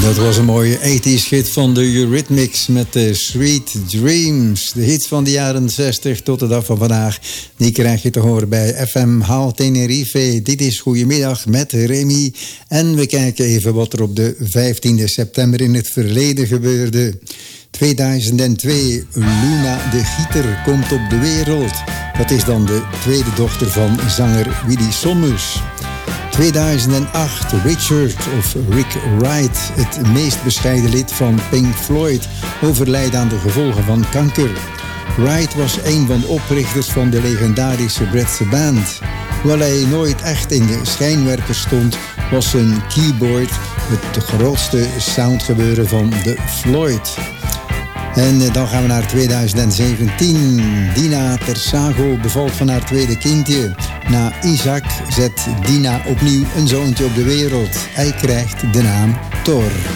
Dat was een mooie 80s hit van de Eurythmics met de Sweet Dreams. De hits van de jaren 60 tot de dag van vandaag. Die krijg je te horen bij FM Haal Tenerife. Dit is Goedemiddag met Remy. En we kijken even wat er op de 15e september in het verleden gebeurde. 2002, Luna de Gieter komt op de wereld. Dat is dan de tweede dochter van zanger Willy Sommers. 2008, Richard of Rick Wright, het meest bescheiden lid van Pink Floyd, overlijdt aan de gevolgen van kanker. Wright was een van de oprichters van de legendarische Britse band. Hoewel hij nooit echt in de schijnwerpers stond, was zijn keyboard het grootste soundgebeuren van de Floyd. En dan gaan we naar 2017. Dina Tersago bevalt van haar tweede kindje. Na Isaac zet Dina opnieuw een zoontje op de wereld. Hij krijgt de naam Thor.